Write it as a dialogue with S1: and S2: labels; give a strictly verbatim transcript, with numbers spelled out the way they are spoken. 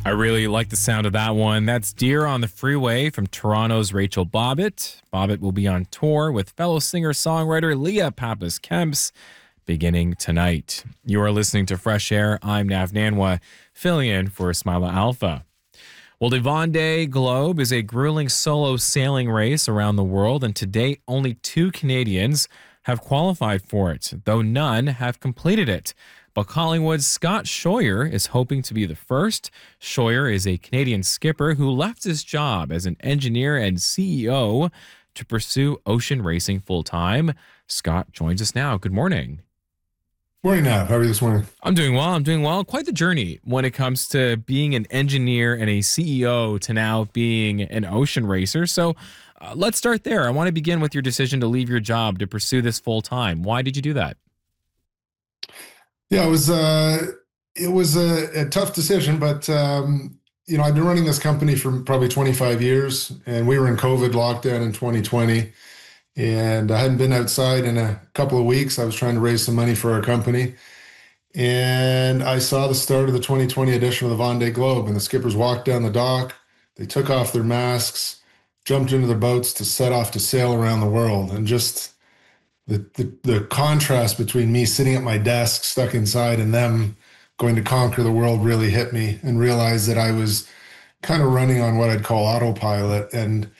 S1: I really like the sound of that one. That's Deer on the Freeway from Toronto's Rachel Bobbitt. Bobbitt will be on tour with fellow singer-songwriter Leah Pappas-Kemps beginning tonight. You are listening to Fresh Air. I'm Nav Nanwa, filling in for Ismaila Alpha. Well, the Vendée Globe is a grueling solo sailing race around the world, and to date, only two Canadians have qualified for it, though none have completed it. But Collingwood's Scott Scheuer is hoping to be the first. Scheuer is a Canadian skipper who left his job as an engineer and C E O to pursue ocean racing full-time. Scott joins us now. Good morning.
S2: Morning, Nav. How are you this morning?
S1: I'm doing well. I'm doing well. Quite the journey when it comes to being an engineer and a C E O to now being an ocean racer. So uh, let's start there. I want to begin with your decision to leave your job to pursue this full-time. Why did you do that?
S2: Yeah, it was uh, it was a, a tough decision, but um, you know, I've been running this company for probably twenty-five years, and we were in COVID lockdown in twenty twenty, and I hadn't been outside in a couple of weeks. I was trying to raise some money for our company, and I saw the start of the twenty twenty edition of the Vendée Globe, and the skippers walked down the dock. They took off their masks, jumped into their boats to set off to sail around the world, and just The, the the contrast between me sitting at my desk stuck inside and them going to conquer the world really hit me, and realized that I was kind of running on what I'd call autopilot. And